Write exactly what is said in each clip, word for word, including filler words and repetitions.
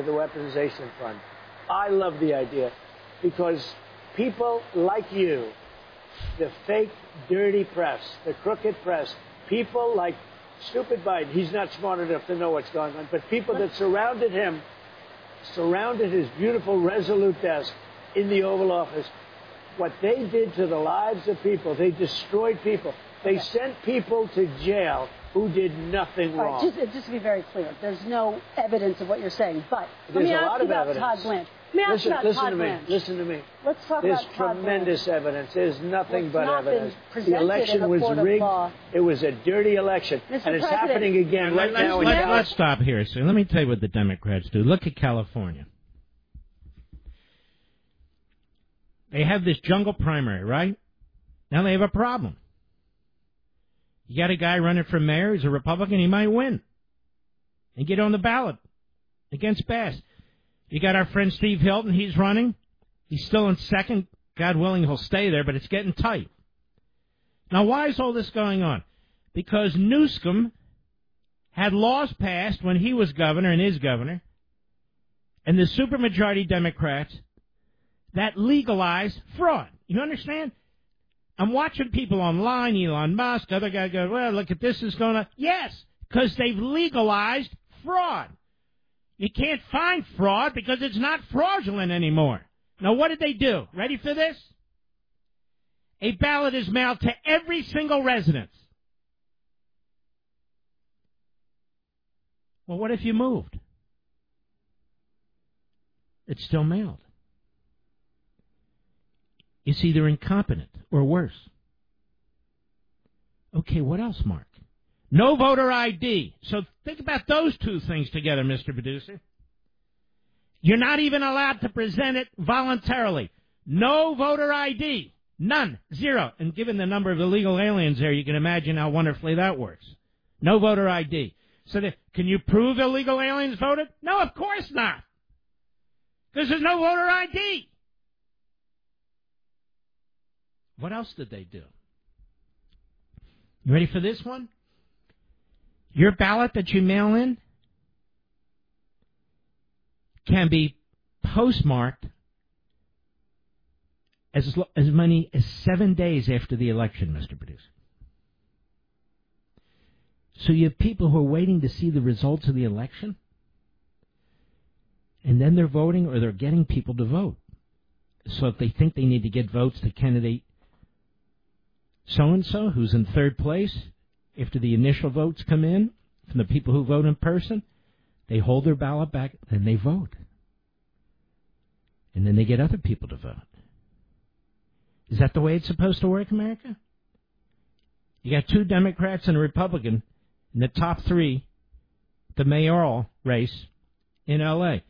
with the weaponization fund. I love the idea because people like you, the fake, dirty press, the crooked press, people like stupid Biden, he's not smart enough to know what's going on, but people that surrounded him, surrounded his beautiful, resolute desk in the Oval Office, what they did to the lives of people, they destroyed people. They okay. sent people to jail who did nothing All wrong. Right, just, just to be very clear, there's no evidence of what you're saying, but there's let me a ask lot you of about evidence. Todd Blanche. Let me ask listen, you about listen Todd to me. Blanche. Listen to me. Let's talk There's about Todd tremendous Blanche. evidence. There's nothing well, but not evidence. Been the election was rigged. It was a dirty election, Mister and it's President, happening again right let's, now. Let's, in let's stop here. So let me tell you what the Democrats do. Look at California. They have this jungle primary, right? Now they have a problem. You got a guy running for mayor, he's a Republican, he might win and get on the ballot against Bass. You got our friend Steve Hilton, he's running. He's still in second. God willing, he'll stay there, but it's getting tight. Now, why is all this going on? Because Newsom had laws passed when he was governor and is governor, and the supermajority Democrats that legalized fraud. You understand? I'm watching people online, Elon Musk, other guy go, well, look at this is going to... Yes, because they've legalized fraud. You can't find fraud because it's not fraudulent anymore. Now, what did they do? Ready for this? A ballot is mailed to every single residence. Well, what if you moved? It's still mailed. It's either incompetent or worse. Okay, what else, Mark? No voter I D. So think about those two things together, Mister Producer. You're not even allowed to present it voluntarily. No voter I D. None. Zero. And given the number of illegal aliens there, you can imagine how wonderfully that works. No voter I D. So that, can you prove illegal aliens voted? No, of course not. Because there's no voter I D. What else did they do? You ready for this one? Your ballot that you mail in can be postmarked as as many as seven days after the election, Mister Producer. So you have people who are waiting to see the results of the election, and then they're voting or they're getting people to vote. So if they think they need to get votes to candidate so-and-so who's in third place, after the initial votes come in from the people who vote in person, they hold their ballot back, then they vote. And then they get other people to vote. Is that the way it's supposed to work, America? You got two Democrats and a Republican in the top three, the mayoral race in L A.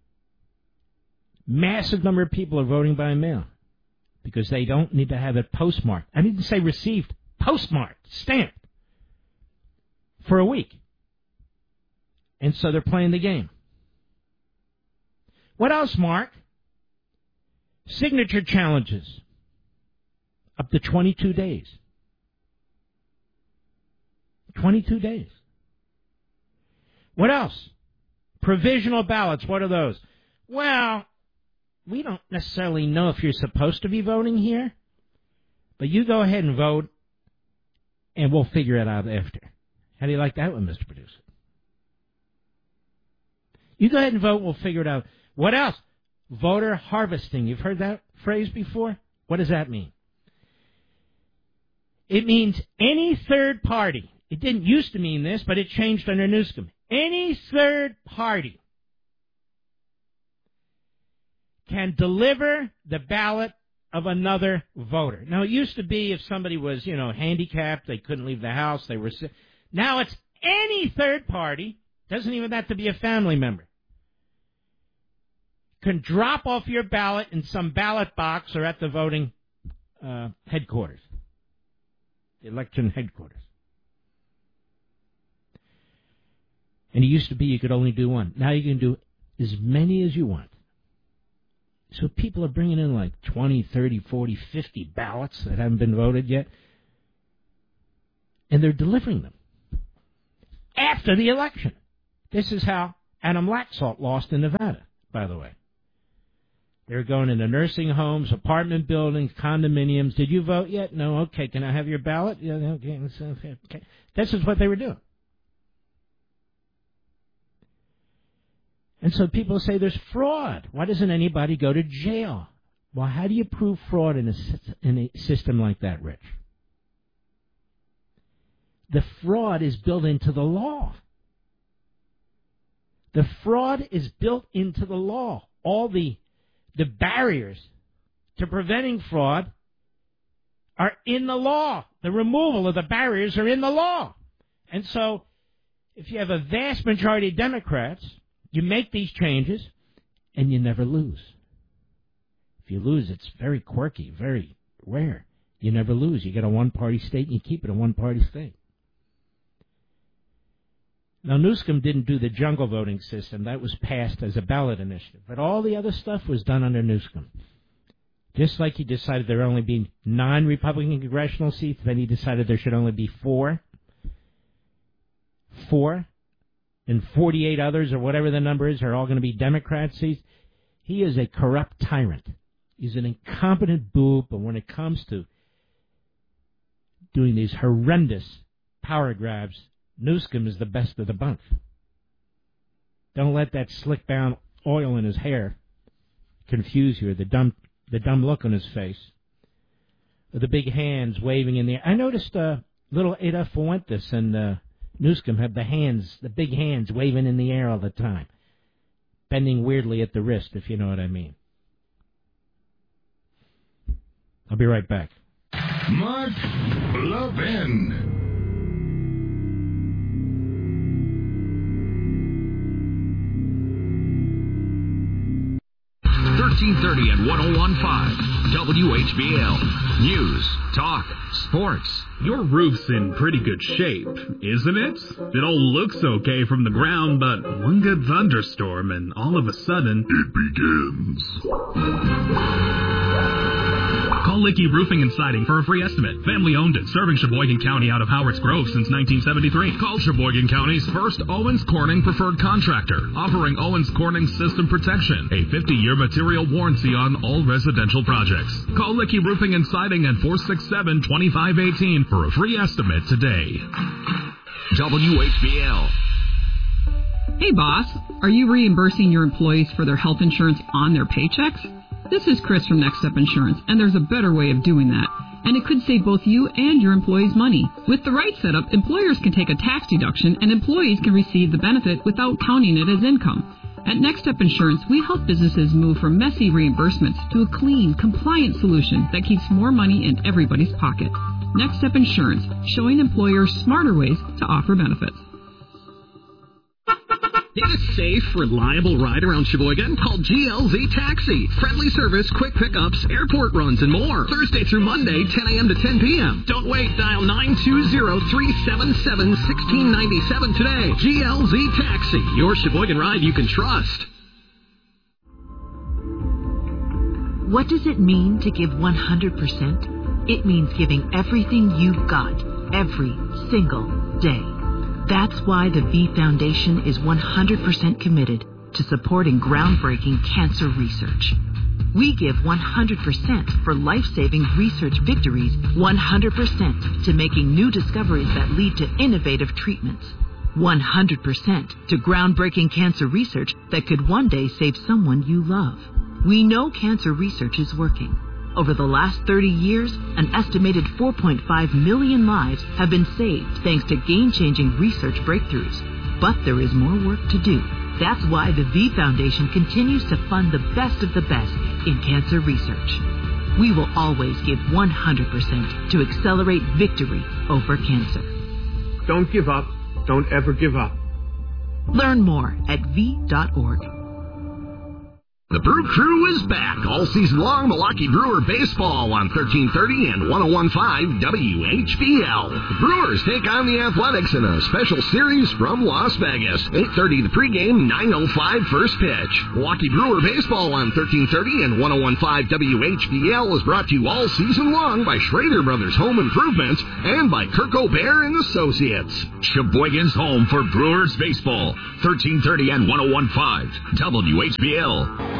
Massive number of people are voting by mail because they don't need to have it postmarked. I didn't say received, postmarked, stamped for a week. And so they're playing the game. What else, Mark? Signature challenges. Up to twenty-two days. twenty-two days. What else? Provisional ballots. What are those? Well, we don't necessarily know if you're supposed to be voting here, but you go ahead and vote, and we'll figure it out after. How do you like that one, Mister Producer? You go ahead and vote, we'll figure it out. What else? Voter harvesting. You've heard that phrase before? What does that mean? It means any third party. It didn't used to mean this, but it changed under Newsom. Any third party can deliver the ballot of another voter. Now, it used to be if somebody was, you know, handicapped, they couldn't leave the house, they were sick. Now it's any third party, doesn't even have to be a family member, can drop off your ballot in some ballot box or at the voting uh, headquarters, the election headquarters. And it used to be you could only do one. Now you can do as many as you want. So people are bringing in like twenty, thirty, forty, fifty ballots that haven't been voted yet, and they're delivering them after the election. This is how Adam Laxalt lost in Nevada, by the way. They were going into nursing homes, apartment buildings, condominiums. Did you vote yet? No. Okay. Can I have your ballot? Yeah. Okay. okay. This is what they were doing. And so people say there's fraud. Why doesn't anybody go to jail? Well, how do you prove fraud in a, in a system like that, Rich? The fraud is built into the law. The fraud is built into the law. All the the barriers to preventing fraud are in the law. The removal of the barriers are in the law. And so if you have a vast majority of Democrats, you make these changes and you never lose. If you lose, it's very quirky, very rare. You never lose. You get a one-party state and you keep it a one-party state. Now, Newsom didn't do the jungle voting system. That was passed as a ballot initiative. But all the other stuff was done under Newsom. Just like he decided there would only be nine Republican congressional seats, then he decided there should only be four. Four. And forty-eight others, or whatever the number is, are all going to be Democrat seats. He is a corrupt tyrant. He's an incompetent boob, but when it comes to doing these horrendous power grabs, Newsom is the best of the bunch. Don't let that slick down oil in his hair confuse you, or the dumb, the dumb look on his face, or the big hands waving in the air. I noticed uh, little Ada Fuentes and uh, Newsom have the hands, the big hands waving in the air all the time, bending weirdly at the wrist, if you know what I mean. I'll be right back. Mark Levin. thirteen thirty at one oh one point five W H B L. News, talk, sports. Your roof's in pretty good shape, isn't it? It all looks okay from the ground, but one good thunderstorm and all of a sudden, it begins. Call Licky Roofing and Siding for a free estimate. Family owned and serving Sheboygan County out of Howards Grove since nineteen seventy-three. Call Sheboygan County's first Owens Corning preferred contractor, offering Owens Corning system protection, a fifty-year material warranty on all residential projects. Call Licky Roofing and Siding at four six seven, two five one eight for a free estimate today. W H B L. Hey boss, are you reimbursing your employees for their health insurance on their paychecks? This is Chris from Next Step Insurance, and there's a better way of doing that. And it could save both you and your employees money. With the right setup, employers can take a tax deduction and employees can receive the benefit without counting it as income. At Next Step Insurance, we help businesses move from messy reimbursements to a clean, compliant solution that keeps more money in everybody's pocket. Next Step Insurance, showing employers smarter ways to offer benefits. Need a safe, reliable ride around Sheboygan? Call G L Z Taxi. Friendly service, quick pickups, airport runs, and more. Thursday through Monday, ten a.m. to ten p.m. Don't wait. Dial nine two zero, three seven seven, one six nine seven today. G L Z Taxi. Your Sheboygan ride you can trust. What does it mean to give one hundred percent? It means giving everything you've got, every single day. That's why the V Foundation is one hundred percent committed to supporting groundbreaking cancer research. We give one hundred percent for life-saving research victories, one hundred percent to making new discoveries that lead to innovative treatments, one hundred percent to groundbreaking cancer research that could one day save someone you love. We know cancer research is working. Over the last thirty years, an estimated four point five million lives have been saved thanks to game-changing research breakthroughs. But there is more work to do. That's why the V Foundation continues to fund the best of the best in cancer research. We will always give one hundred percent to accelerate victory over cancer. Don't give up. Don't ever give up. Learn more at V dot org. The Brew Crew is back all season long. Milwaukee Brewer baseball on thirteen thirty and one oh one point five W H B L. The Brewers take on the Athletics in a special series from Las Vegas. eight thirty the pregame, nine oh five first pitch. Milwaukee Brewer baseball on thirteen thirty and one oh one point five W H B L is brought to you all season long by Schrader Brothers Home Improvements and by Kirk O'Bear and Associates. Sheboygan's home for Brewers baseball. thirteen thirty and one oh one point five W H B L.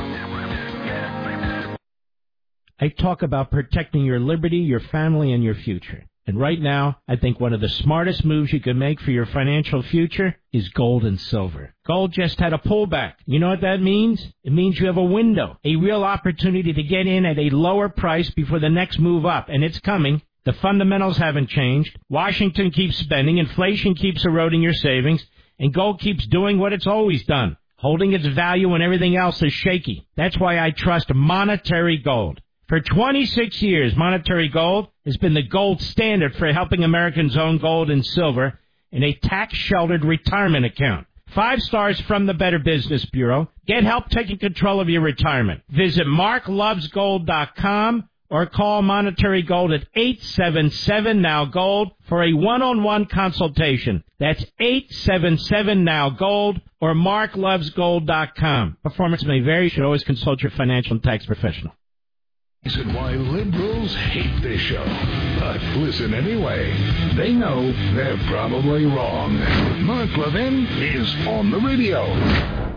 I talk about protecting your liberty, your family, and your future. And right now, I think one of the smartest moves you can make for your financial future is gold and silver. Gold just had a pullback. You know what that means? It means you have a window, a real opportunity to get in at a lower price before the next move up, and it's coming. The fundamentals haven't changed. Washington keeps spending, inflation keeps eroding your savings, and gold keeps doing what it's always done, holding its value when everything else is shaky. That's why I trust Monetary Gold. For twenty-six years, Monetary Gold has been the gold standard for helping Americans own gold and silver in a tax-sheltered retirement account. Five stars from the Better Business Bureau. Get help taking control of your retirement. Visit mark loves gold dot com or call Monetary Gold at eight seven seven now gold for a one-on-one consultation. That's eight seven seven now gold or mark loves gold dot com. Performance may vary. You should always consult your financial and tax professional. Reason why liberals hate this show. But listen anyway. They know they're probably wrong. Mark Levin is on the radio.